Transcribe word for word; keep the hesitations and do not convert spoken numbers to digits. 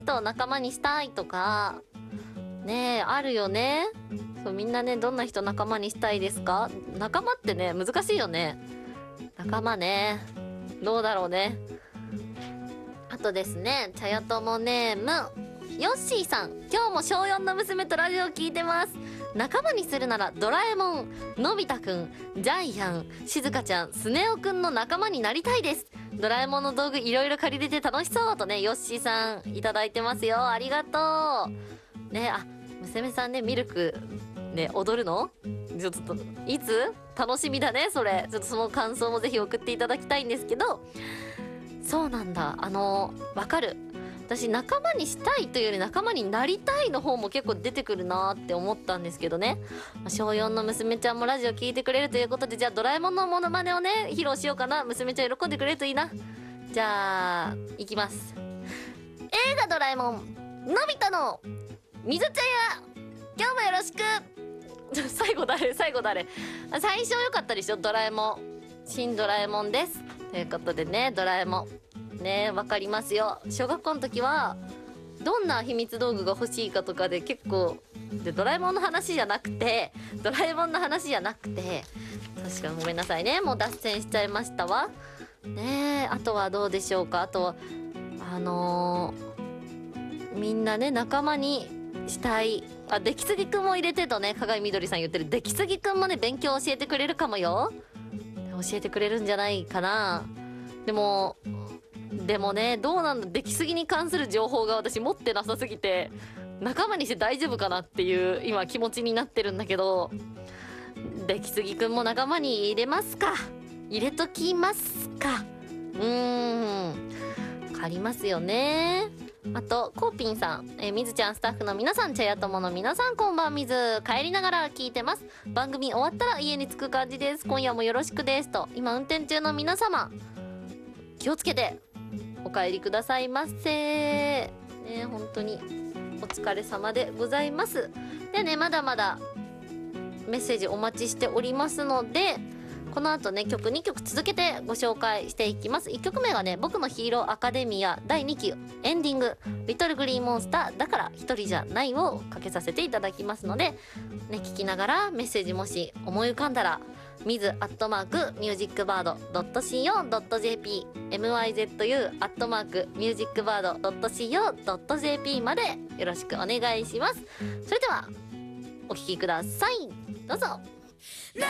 と仲間にしたいとか、ねえ、あるよね。そう、みんなね、どんな人仲間にしたいですか？仲間ってね、難しいよね。仲間ね。どうだろうね。あとですね、茶屋友ネーム、ヨッシーさん。今日も小よんの娘とラジオ聞いてます。仲間にするならドラえもん、のび太くん、ジャイアン、しずかちゃん、スネ夫くんの仲間になりたいです。ドラえもんの道具いろいろ借りれて楽しそうとね、ヨッシーさんいただいてますよ。ありがとう。ね、あ、娘さんね、ミルク、ね、踊るの？ちょっと、いつ？楽しみだね、それ。ちょっとその感想もぜひ送っていただきたいんですけど、そうなんだ。あの、わかる。私仲間にしたいというより仲間になりたいの方も結構出てくるなーって思ったんですけどね。小よんの娘ちゃんもラジオ聞いてくれるということで、じゃあドラえもんのモノマネをね、披露しようかな。娘ちゃん喜んでくれるといいな。じゃあ、いきます。映画ドラえもん、のび太の水茶屋、今日もよろしく。最後誰最後誰最初良かったでしょ、ドラえもん。新ドラえもんです。ということでね、ドラえもん。ね、わかりますよ。小学校の時はどんな秘密道具が欲しいかとかで結構で、ドラえもんの話じゃなくてドラえもんの話じゃなくて確かにごめんなさいね、もう脱線しちゃいましたわね。え、あとはどうでしょうか。あとはあのー、みんなね仲間にしたい、あ、出来すぎくんも入れてとね、鏡みどりさん言ってる出来すぎくんもね、勉強教えてくれるかもよ。教えてくれるんじゃないかな。でもでもね、どうなんだ、出来すぎに関する情報が私持ってなさすぎて、仲間にして大丈夫かなっていう今気持ちになってるんだけど、出来すぎくんも仲間に入れますか。入れときますか。うーん。借りますよね。あと、コーピンさん、えー、みずちゃん、スタッフの皆さん、茶屋友の皆さん、こんばんみず。帰りながら聞いてます。番組終わったら家に着く感じです。今夜もよろしくです。と、今運転中の皆様、気をつけてお帰りくださいませ。ね、本当にお疲れ様でございます。でね、まだまだメッセージお待ちしておりますので、この後ね、曲にきょく続けてご紹介していきます。いっきょくめがね、僕のヒーローアカデミアだいにきエンディング、リトルグリーンモンスターだから一人じゃないをかけさせていただきますので、ね、聞きながらメッセージもし思い浮かんだら、ミズアットマークミュージックバードドットシーオードットジェーピー ミズ アットマークミュージックバードドットシーオードットジェーピー までよろしくお願いします。それではお聴きください。どうぞ。